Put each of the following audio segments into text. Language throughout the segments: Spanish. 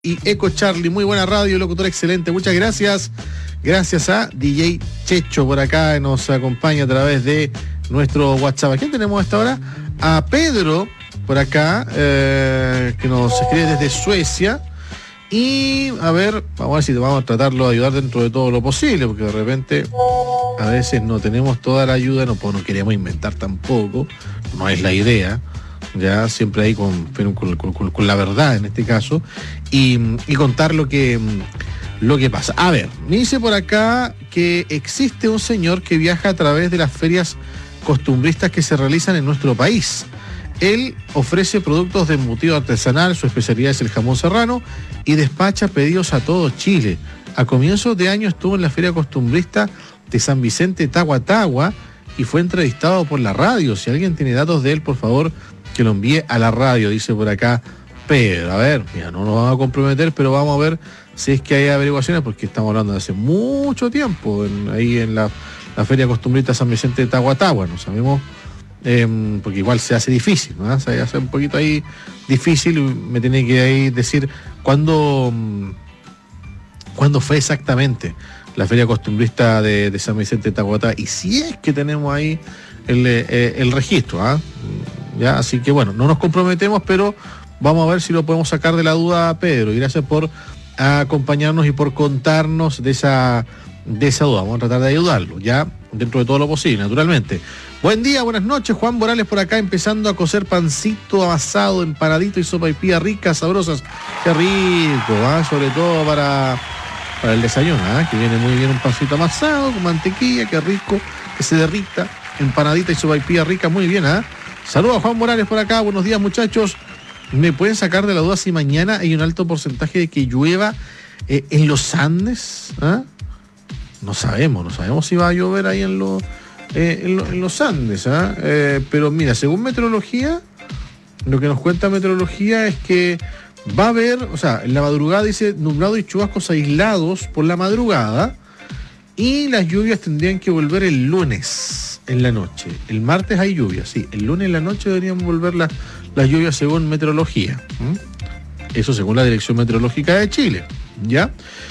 Y Eco Charlie, muy buena radio, locutor excelente, muchas gracias. Gracias a DJ Checho por acá, nos acompaña a través de nuestro WhatsApp. ¿A quién tenemos a esta hora? A Pedro por acá, que nos escribe desde Suecia. Y a ver, vamos a ver si vamos a tratarlo de ayudar dentro de todo lo posible, porque de repente a veces no tenemos toda la ayuda, no queremos inventar tampoco, no es la idea. Ya siempre ahí con la verdad en este caso y contar lo que pasa. A ver, me dice por acá que existe un señor que viaja a través de las ferias costumbristas que se realizan en nuestro país. Él ofrece productos de embutido artesanal, su especialidad es el jamón serrano y despacha pedidos a todo Chile. A comienzos de año estuvo en la feria costumbrista de San Vicente Tagua y fue entrevistado por la radio. Si alguien tiene datos de él, por favor, que lo envíe a la radio, dice por acá Pedro. A ver, mira, no nos vamos a comprometer, pero vamos a ver si es que hay averiguaciones, porque estamos hablando de hace mucho tiempo, ahí en la feria costumbrista San Vicente de Tagua, no sabemos, porque igual se hace difícil, ¿no? Se hace un poquito ahí difícil, me tiene que ahí decir cuándo fue exactamente la feria costumbrista de San Vicente de Tagua, y si es que tenemos ahí el registro, ¿ah? ¿Ya? Así que bueno, no nos comprometemos, pero vamos a ver si lo podemos sacar de la duda, Pedro. Y gracias por acompañarnos y por contarnos de esa duda. Vamos a tratar de ayudarlo, ya dentro de todo lo posible, naturalmente. Buen día, buenas noches. Juan Morales por acá, empezando a cocer pancito amasado, empanadito y sopaipilla ricas, sabrosas. Qué rico, ¿eh? Sobre todo para el desayuno, que viene muy bien un pancito amasado con mantequilla, qué rico, que se derrita, empanadita y sopaipilla rica, muy bien, Saludos a Juan Morales por acá, buenos días muchachos. ¿Me pueden sacar de la duda si mañana hay un alto porcentaje de que llueva en los Andes? No sabemos si va a llover ahí en los Andes, pero mira, según meteorología, lo que nos cuenta meteorología es que va a haber, o sea, en la madrugada dice nublado y chubascos aislados por la madrugada, y las lluvias tendrían que volver el lunes en la noche. El martes hay lluvias, sí. El lunes en la noche deberían volver las lluvias según meteorología. Eso según la Dirección Meteorológica de Chile. ¿Ya?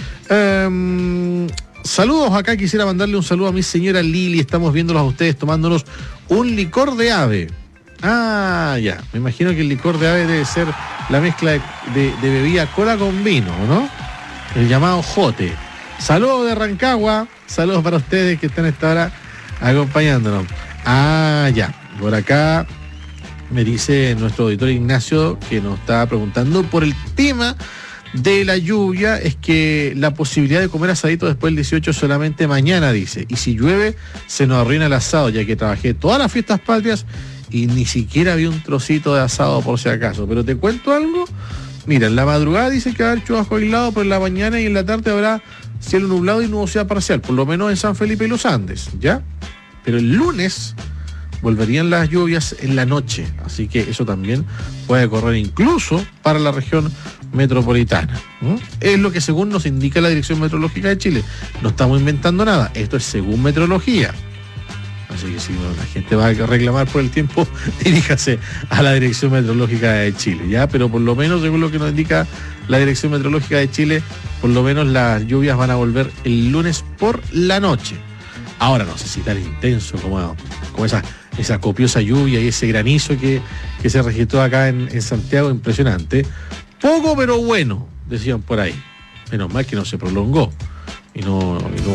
Saludos acá. Quisiera mandarle un saludo a mi señora Lili. Estamos viéndolos a ustedes tomándonos un licor de ave. Ya. Me imagino que el licor de ave debe ser la mezcla de bebida cola con vino, ¿no? El llamado jote. Saludos de Rancagua. Saludos para ustedes que están a esta hora acompañándonos. Ya. Por acá me dice nuestro auditor Ignacio, que nos está preguntando por el tema de la lluvia, es que la posibilidad de comer asadito después del 18 solamente mañana, dice. Y si llueve, se nos arruina el asado, ya que trabajé todas las fiestas patrias y ni siquiera vi un trocito de asado por si acaso. Pero te cuento algo. Mira, en la madrugada dice que va a haber chubasco aislado, pero en la mañana y en la tarde habrá cielo nublado y nubosidad parcial, por lo menos en San Felipe y los Andes, ¿ya? Pero el lunes volverían las lluvias en la noche, así que eso también puede correr incluso para la región metropolitana. Es lo que según nos indica la Dirección Meteorológica de Chile. No estamos inventando nada, esto es según meteorología. Así que si la gente va a reclamar por el tiempo, diríjase a la Dirección Meteorológica de Chile, ¿ya? Pero por lo menos, según lo que nos indica la Dirección Meteorológica de Chile, por lo menos las lluvias van a volver el lunes por la noche. Ahora no sé si tan intenso como esa copiosa lluvia y ese granizo que se registró acá en Santiago, impresionante. Poco pero bueno, decían por ahí. Menos mal que no se prolongó y no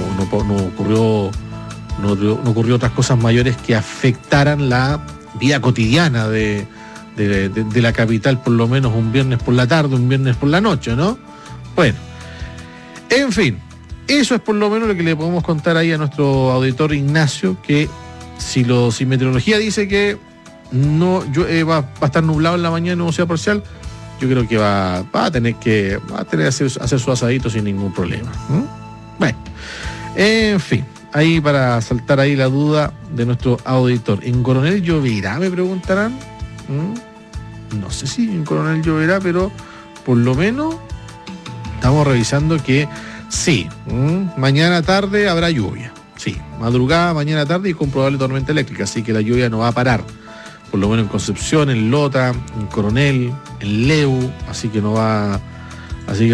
ocurrió otras cosas mayores que afectaran la vida cotidiana de la capital, por lo menos un viernes por la tarde, un viernes por la noche, ¿no? Bueno, en fin, eso es por lo menos lo que le podemos contar ahí a nuestro auditor Ignacio, que si meteorología dice que no va a estar nublado en la mañana, nubosidad parcial, yo creo que va a tener que hacer su asadito sin ningún problema. Bueno, en fin, ahí para saltar ahí la duda de nuestro auditor. ¿En Coronel lloverá? Me preguntarán. No sé si en Coronel lloverá, pero por lo menos estamos revisando que sí, mañana tarde habrá lluvia. Sí, madrugada, mañana tarde y con probable tormenta eléctrica, así que la lluvia no va a parar. Por lo menos en Concepción, en Lota, en Coronel, en Leu, así que no va Así que